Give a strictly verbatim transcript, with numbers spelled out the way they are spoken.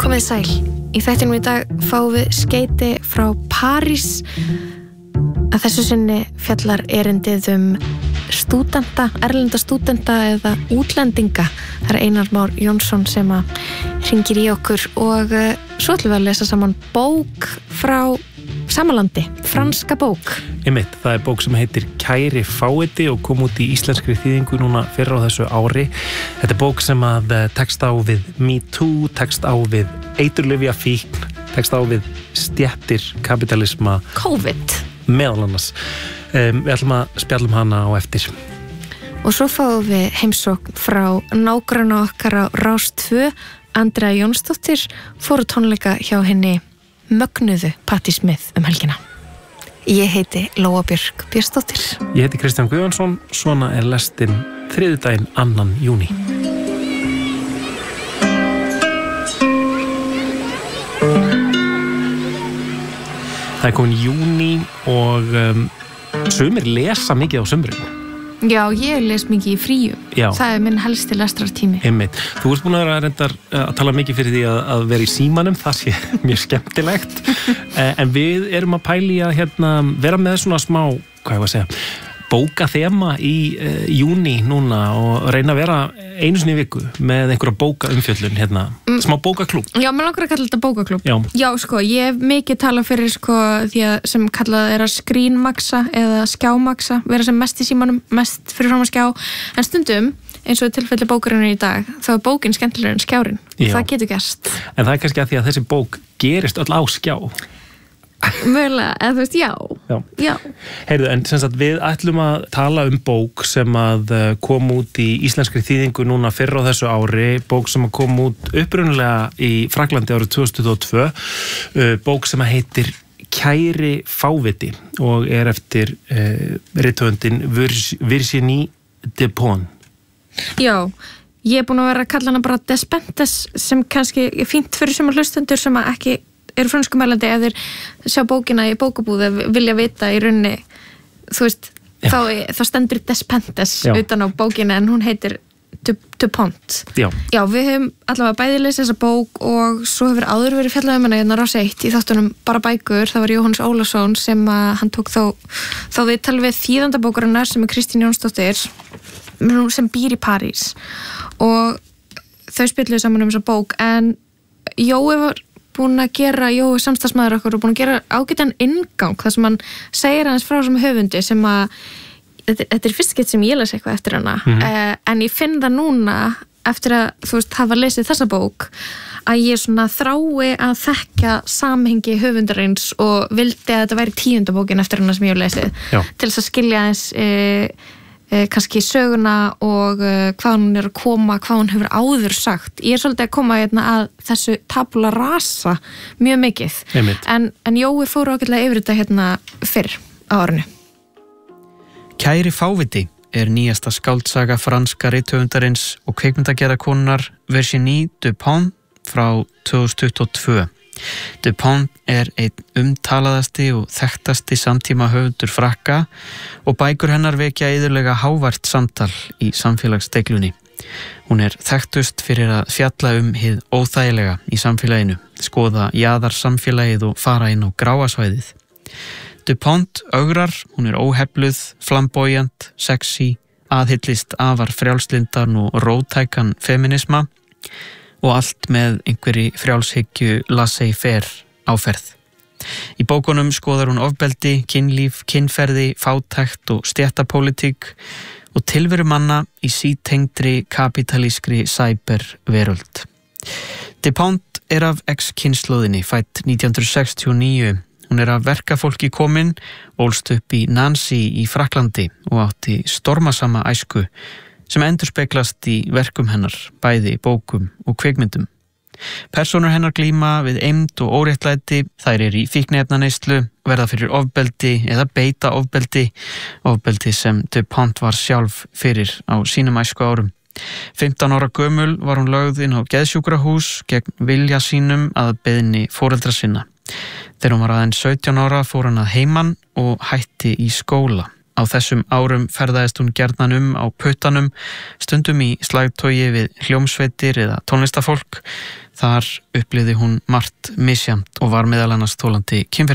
Komið sæl. Í þættinum í dag fáum við skeyti frá París. Að þessu sinni fjallar erindið um stúdenta, erlenda stúdenta eða útlendinga. Það er Einar Már Jónsson sem að hringir í okkur og uh, svo ætlum við að lesa saman bók frá samalandi, franska bók. Einmitt, það er bók sem heitir Kæri fáviti og kom út í íslenskri þýðingu núna fyrr á þessu ári. Þetta er bók sem að tekst á við Me Too, tekst á við eiturlyfjafíkn, tekst á við stéttir, kapitalisma, COVID. Meðal annars. Um, við ætlum að spjalla um hana á eftir. Og svo fáum við heimsókn frá nágranna okkar á Rás tvö, Andrea Jónsdóttir, fóru tónleika hjá henni mögnuðu Patti Smith um helgina. Ég heiti Lóa Björk Björnsdóttir. Ég heiti Kristján Guðjónsson, svona er lestin þriðjudaginn annan júní. Það er komin júní og um, sumir lesa mikið á sumrinu. Já, ég les mikið í fríum. Já. Það er minn helsti lestrartími. Einmitt. Þú ert búin að vera reyndar að tala mikið fyrir því að, að vera í símanum, það sé mjög skemmtilegt. En við erum að pæli að hérna, vera með svona smá, hvað ég var að segja, bóka þema í uh, júní núna og reyna að vera einu sinni í viku með einhverja bóka umfjöllun, hérna, mm. smá bókaklúbb. Já, maður langar að kalla þetta bókaklúbb. Já. Já, sko, ég hef mikið talað fyrir sko því að sem kallað er að skrínmaksa eða skjámaksa, vera sem mest í símanum, mest fyrir fram að skjá, en stundum eins og tilfelli bókarinnar í dag, þá er bókin skemmtilegur en skjárin. Já. Það getur gerst. En það er kannski að því að þessi bók gerist öll á skjá. Mögulega, eða þú veist, já. Já. Já. Heyrðu, en sem sagt við ætlum að tala um bók sem að kom út í íslenskri þýðingu núna fyrr á þessu ári, bók sem að kom út upprunalega í Fraklandi árið tvö þúsund tuttugu og tvö, bók sem að heitir Kæri fáviti og er eftir uh, rithöfundin Virginie Despentes. Já, ég er búin að vera að kalla hana bara Despentes sem kannski er fínt fyrir sumar hlustendur sem að ekki eru frönskumælandi ef þeir sjá bókina í bókabúð ef vilja vita í rauninni, þú veist, þá, þá stendur Despentes Já. utan á bókina en hún heitir Despentes. Já. Já, við höfum allavega bæði lesið þessa bók og svo hefur áður verið fjallað um hana hérna Rás eitt í þáttunum bara bækur, það var Jóhannes Ólafsson sem að hann tók þá, þá viðtal við þýðandabókarinnar sem er Kristín Jónsdóttir sem býr í París og þau spjalluðu saman um þessa bók en Jói var búin að gera, Jói samstagsmaður okkur og búin að gera ágætan inngang þar sem hann segir hans frá sem höfundi sem að, þetta, þetta er fyrst gett sem ég les eitthvað eftir hana mm-hmm. uh, en ég finn það núna eftir að þú veist hafa lesið þessa bók að ég svona þrái að þekka samhengi höfundarins og vildi að þetta væri tíundabókin eftir hana sem ég hef lesið Já. Til þess að skilja eins uh, Eh, kannski söguna og uh, hvað hún er að koma, hvað hún hefur áður sagt. Ég er svolítið að koma hérna, að þessu tabula rasa mjög mikið. En, en Jói fóru ágætlega yfir þetta hérna fyrr á árinu. Kæri fáviti er nýjasta skáldsaga franska rithöfundarins og kvikmyndagerðarkonunnar Virginie Despentes frá tvö þúsund tuttugu og tvö. Despentes er einn umtalaðasti og þekktasti samtíma höfundur Frakka og bækur hennar vekja iðulega hávært samtal í samfélagsdeglunni. Hún er þekktust fyrir að fjalla um hið óþægilega í samfélaginu, skoða jaðarsamfélagið og fara inn á gráasvæðið. Despentes ögrar, hún er óhefluð, flamboyant, sexy, aðhyllist afar frjálslyndan og róttækan feminisma og allt með einhverri frjálshyggju laissez-faire áferð. Í bókunum skoðar hún ofbeldi, kynlíf, kynferði, fátækt og stéttapólitík og tilveru manna í sítengdri kapitalískri cyberveröld. Despentes er af ex-kynslóðinni, fædd nítján hundruð sextíu og níu. Hún er af verkafólki komin, ólst upp í Nancy í Fraklandi og átti stormasama æsku sem endurspeglast í verkum hennar, bæði bókum og kvikmyndum. Persónur hennar glíma við eymd og óréttlæti, þær eru í fíkniefnaneyslu, verða fyrir ofbeldi eða beita ofbeldi, ofbeldi sem Despentes var sjálf fyrir á sínum æsku árum. fimmtán ára gömul var hún lögð inn á geðsjúkrahús gegn vilja sínum að beiðni foreldra sinna. Þegar hún var aðeins sautján ára fór hann að heiman og hætti í skóla. Á þessum árum ferðaðist hún gjarnan um á puttanum, stundum í slagtogi við hljómsveitir eða tónlistafólk. Þar upplifði hún margt misjafnt og var meðal annars þolandi kynferðis